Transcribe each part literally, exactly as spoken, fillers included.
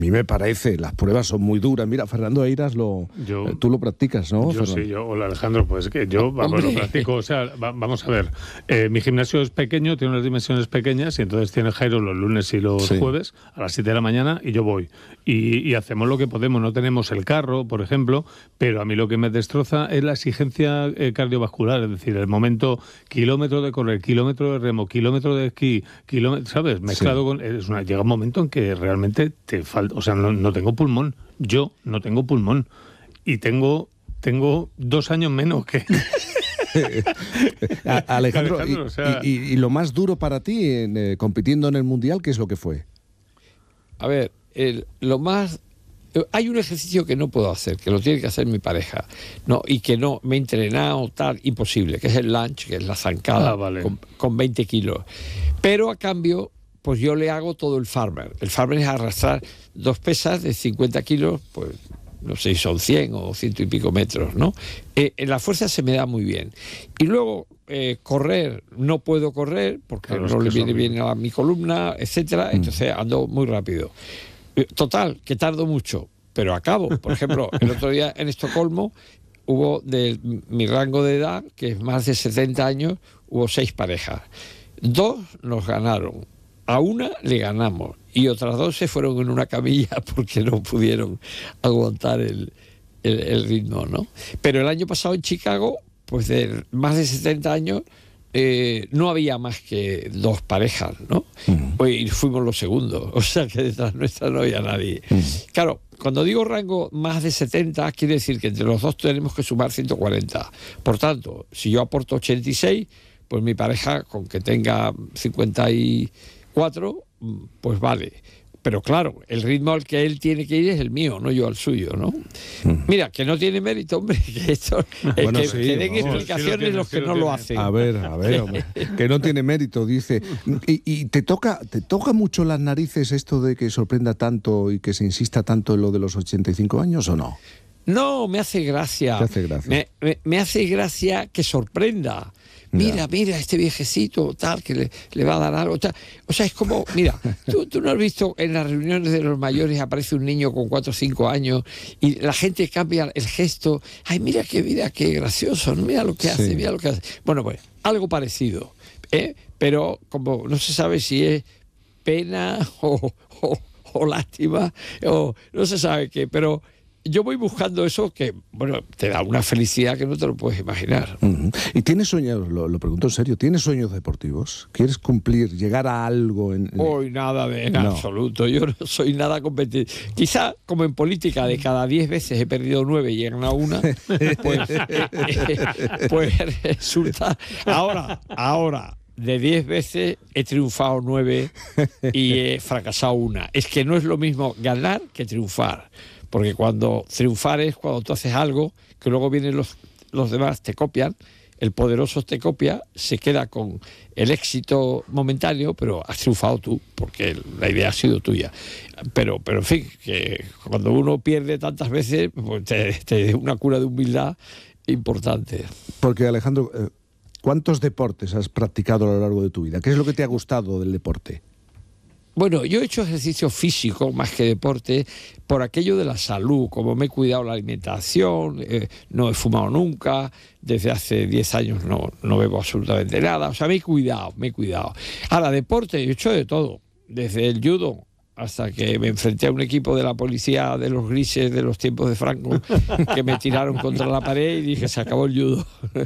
A mí me parece, las pruebas son muy duras. Mira, Fernando Eiras, lo, yo, tú lo practicas, ¿no? Yo Fernando? sí, yo, hola Alejandro, pues que yo vamos, lo practico. O sea, va, vamos a ver, eh, mi gimnasio es pequeño, tiene unas dimensiones pequeñas y entonces tiene Jairo los lunes y los Sí. jueves a las siete de la mañana y yo voy. Y, y hacemos lo que podemos. No tenemos el carro, por ejemplo, pero a mí lo que me destroza es la exigencia eh, cardiovascular, es decir, el momento kilómetro de correr, kilómetro de remo, kilómetro de esquí, kilómetro, ¿sabes? Mezclado Sí. con... Es una, llega un momento en que realmente te falta... O sea, no, no tengo pulmón. Yo no tengo pulmón. Y tengo, tengo dos años menos que... A- Alejandro, Alejandro, y, o sea... y, y, y lo más duro para ti, en, eh, compitiendo en el Mundial, ¿qué es lo que fue? A ver, el, lo más... Hay un ejercicio que no puedo hacer, que lo tiene que hacer mi pareja, no, y que no me he entrenado, tal, imposible, que es el lunge, que es la zancada, Ah, vale. con, con veinte kilos. Pero a cambio, pues yo le hago todo el farmer. El farmer es arrastrar dos pesas de cincuenta kilos, pues no sé si son cien o ciento y pico metros, ¿no? Eh, en la fuerza se me da muy bien. Y luego, eh, correr, no puedo correr, porque Claro, es no que le eso viene no- bien a mi columna, etcétera. Mm. Entonces ando muy rápido. Eh, Total, que tardo mucho, pero acabo. Por ejemplo, el otro día en Estocolmo hubo de mi rango de edad, que es más de setenta años, hubo seis parejas. Dos nos ganaron, a una le ganamos y otras dos se fueron en una camilla porque no pudieron aguantar el, el, el ritmo, ¿no? Pero el año pasado en Chicago, pues de más de setenta años, eh, no había más que dos parejas, ¿no? Uh-huh. Y fuimos los segundos, o sea que detrás nuestra no había nadie. Uh-huh. Claro, cuando digo rango más de setenta, quiere decir que entre los dos tenemos que sumar ciento cuarenta. Por tanto, si yo aporto ochenta y seis, pues mi pareja, con que tenga cincuenta y cuatro, pues vale. Pero claro, el ritmo al que él tiene que ir es el mío, no yo al suyo, ¿no? Uh-huh. Mira, que no tiene mérito, hombre, que esto, eh, Bueno, que, sí, que den vamos. explicaciones Sí lo tiene, los sí que lo no tiene. lo hacen. A ver, a ver, hombre, que no tiene mérito, dice. Y, y te toca te toca mucho las narices esto de que sorprenda tanto y que se insista tanto en lo de los ochenta y cinco años, ¿o no? No, me hace gracia. Te hace gracia. Me, me, me hace gracia que sorprenda. Mira, Ya. mira, este viejecito, tal, que le, le va a dar algo, tal. O sea, es como, mira, ¿tú, tú no has visto en las reuniones de los mayores aparece un niño con cuatro o cinco años y la gente cambia el gesto? Ay, mira qué vida, qué gracioso, mira lo que hace, Sí. mira lo que hace. Bueno, pues, algo parecido, ¿eh? Pero como no se sabe si es pena o, o, o lástima, o no se sabe qué, pero yo voy buscando eso que, bueno, te da una felicidad que no te lo puedes imaginar. Uh-huh. ¿Y tienes sueños, lo, lo pregunto en serio, ¿tienes sueños deportivos? ¿Quieres cumplir, llegar a algo? En, en... Hoy nada de en No. absoluto, yo no soy nada competitivo. Quizá como en política de cada diez veces he perdido nueve y he ganado una, pues, eh, eh, pues resulta, ahora, ahora de diez veces he triunfado nueve y he fracasado una. Es que no es lo mismo ganar que triunfar. Porque cuando triunfar es cuando tú haces algo, que luego vienen los, los demás, te copian, el poderoso te copia, se queda con el éxito momentáneo, pero has triunfado tú, porque la idea ha sido tuya. Pero, pero en fin, que cuando uno pierde tantas veces, pues te, te da una cura de humildad importante. Porque, Alejandro, eh, ¿cuántos deportes has practicado a lo largo de tu vida? ¿Qué es lo que te ha gustado del deporte? Bueno, yo he hecho ejercicio físico más que deporte por aquello de la salud, como me he cuidado la alimentación, eh, no he fumado nunca, desde hace diez años no, no bebo absolutamente nada, o sea, me he cuidado, me he cuidado. Ahora, deporte, he hecho de todo, desde el judo hasta que me enfrenté a un equipo de la policía de los grises de los tiempos de Franco que me tiraron contra la pared y dije, se acabó el judo.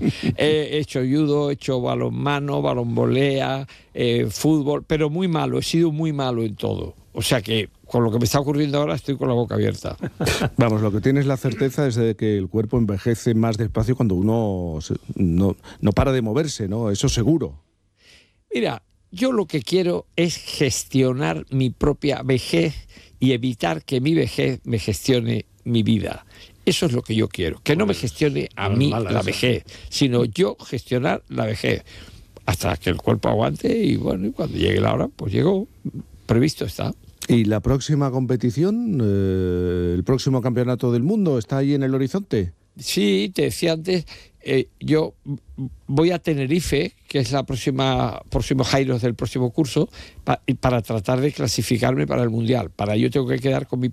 He hecho judo, he hecho balonmano, balonvolea, eh, fútbol, pero muy malo, he sido muy malo en todo. O sea que con lo que me está ocurriendo ahora estoy con la boca abierta. Vamos, lo que tienes la certeza es de que el cuerpo envejece más despacio cuando uno se, no, no para de moverse, ¿no? Eso seguro. Mira, yo lo que quiero es gestionar mi propia vejez y evitar que mi vejez me gestione mi vida. Eso es lo que yo quiero, que no me gestione a no es mí mala la esa. vejez, sino yo gestionar la vejez hasta que el cuerpo aguante y bueno, y cuando llegue la hora, pues llegó, previsto está. ¿Y la próxima competición, eh, el próximo campeonato del mundo, está ahí en el horizonte? Sí, te decía antes, eh, yo voy a Tenerife, que es la próxima próximo Jairos del próximo curso, pa, para tratar de clasificarme para el Mundial. Para ello tengo que quedar con mi